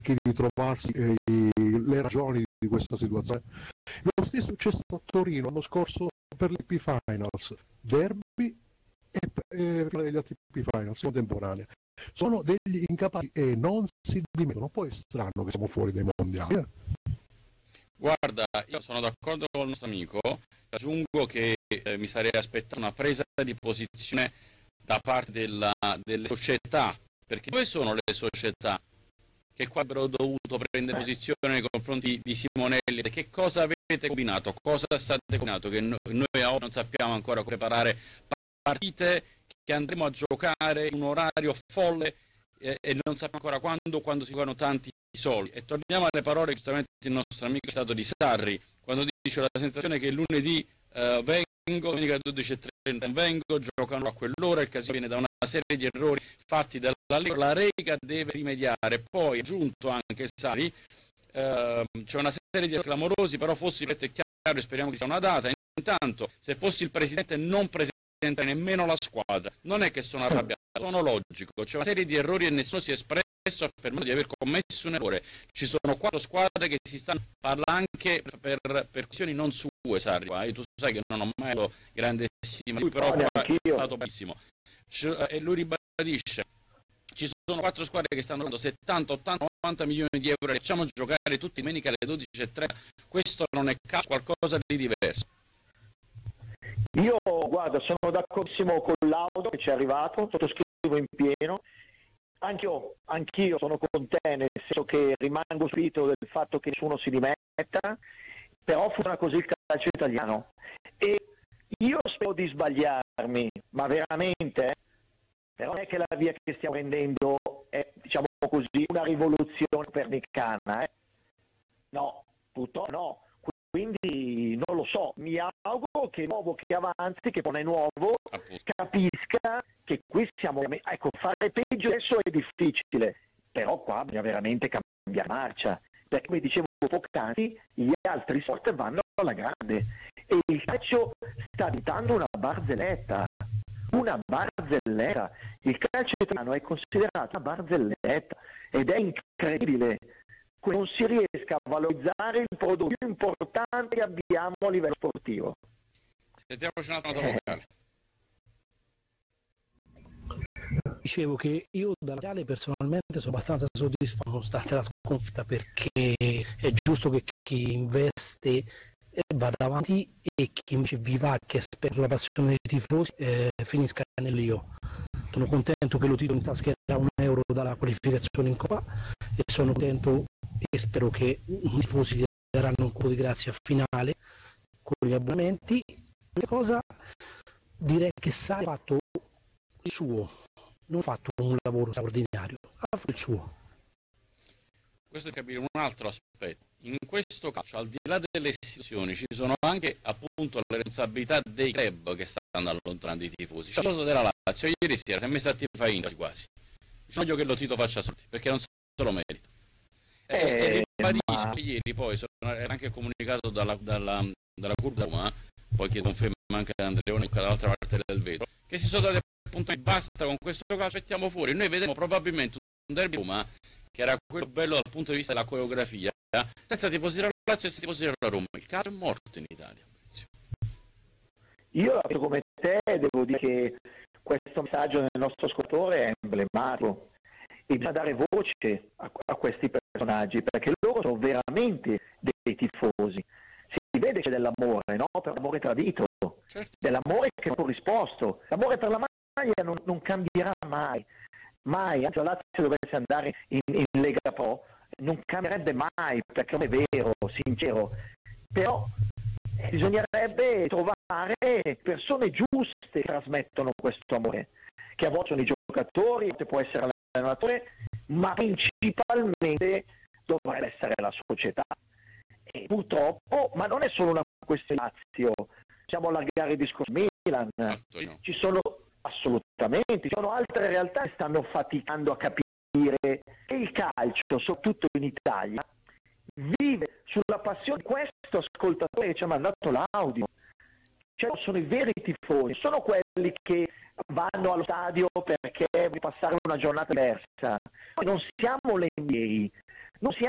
di trovarsi le ragioni di questa situazione. Lo stesso è successo a Torino l'anno scorso per l'ATP Finals, derby e degli ATP Finals contemporanee. Sono degli incapaci e non si dimettono. Poi è strano che siamo fuori dai mondiali. Guarda, io sono d'accordo con il nostro amico, aggiungo che mi sarei aspettato una presa di posizione da parte delle società, perché dove sono le società che qua avrebbero dovuto prendere posizione nei confronti di Simonelli? Che cosa avete combinato? Cosa state combinato? Che noi a oggi non sappiamo ancora preparare partite che andremo a giocare in un orario folle e non sappiamo ancora quando si giocano tanti soldi. E torniamo alle parole giustamente il nostro amico citato di Sarri, quando dice la sensazione che lunedì vengo, domenica 12:30 vengo, giocano a quell'ora, il casino viene da una serie di errori fatti dalla Lega, la Lega deve rimediare. Poi aggiunto anche Sarri, c'è una serie di errori clamorosi, però fossi è chiaro e speriamo che sia una data. Intanto, se fossi il presidente non presenta nemmeno la squadra, non è che sono arrabbiato, sono logico, c'è una serie di errori e nessuno si è espresso affermando di aver commesso un errore. Ci sono 4 squadre che si stanno parlando anche per questioni non sue, Sarri, tu sai che non ho mai avuto grandissima, lui però è stato bellissimo e lui ribadisce: ci sono 4 squadre che stanno dando 70, 80, 90 milioni di euro e facciamo giocare tutti domenica alle 12:30. Questo non è caso, qualcosa di diverso. Io, guarda, sono d'accordissimo con l'audio che ci è arrivato, sottoscrivo in pieno. Anch'io sono con te, nel senso che rimango stupito del fatto che nessuno si dimetta, però funziona così il calcio italiano. E io spero di sbagliarmi, ma veramente, però non è che la via che stiamo prendendo è, diciamo così, una rivoluzione copernicana. No, purtroppo no. Quindi non lo so, mi auguro che il nuovo che avanzi, che pone nuovo, capisca che qui siamo... Ecco, fare peggio adesso è difficile, però qua bisogna veramente cambiare marcia, perché come dicevo poc'anzi, gli altri sport vanno alla grande e il calcio sta diventando una barzelletta. Una barzelletta. Il calcio italiano è considerato una barzelletta ed è incredibile. Non si riesca a valorizzare il prodotto più importante che abbiamo a livello sportivo. Sentiamoci un altro vocale. Dicevo che io dalla Reale personalmente sono abbastanza soddisfatto nonostante la sconfitta, perché è giusto che chi investe vada avanti e chi invece viva, che spera la passione dei tifosi, finisca nell'io. Sono contento che lo titolo in tasca era €1 dalla qualificazione in Coppa e sono contento e spero che i tifosi daranno un po' di grazia finale con gli abbonamenti. Una cosa, direi che Sarri ha fatto il suo, non ha fatto un lavoro straordinario, ha fatto il suo. Questo è capire un altro aspetto. In questo caso, al di là delle istituzioni, ci sono anche appunto le responsabilità dei club che stanno allontanando i tifosi. Il caso della Lazio ieri sera si è messa a tifare quasi. Non voglio che lo Tito faccia soldi, perché non se lo merita. E ribadisco che ieri poi era anche comunicato dalla curva Roma, poi chiedo conferma anche ad Andreone dall'altra parte del vetro, che si sono dati appunto basta con questo calcio, mettiamo fuori. Noi vedremo probabilmente un derby Roma che era quello bello dal punto di vista della coreografia, senza tifosi della Lazio e senza tifosi della Roma. Il calcio è morto in Italia. Io la vedo come te, devo dire che questo messaggio del nostro ascoltatore è emblematico e bisogna dare voce a questi personaggi, perché loro sono veramente dei tifosi. Si vede che c'è dell'amore, no? Per l'amore tradito, certo. Dell'amore che non corrisposto. L'amore per la maglia non cambierà mai, anzi la Lazio dovesse andare in Lega Pro non cambierebbe mai, perché non è vero, sincero, però bisognerebbe trovare persone giuste che trasmettono questo amore, che a volte sono i giocatori, a volte può essere l'allenatore, ma principalmente dovrebbe essere la società. E purtroppo, ma non è solo una questione di Lazio, possiamo allargare il discorso Milan, ci sono assolutamente, ci sono altre realtà che stanno faticando a capire che il calcio, soprattutto in Italia, vive sulla passione di questo ascoltatore che ci ha mandato l'audio. cioè sono i veri tifosi, sono quelli che vanno allo stadio perché vuoi passare una giornata diversa. Noi non siamo l'NBA, non siamo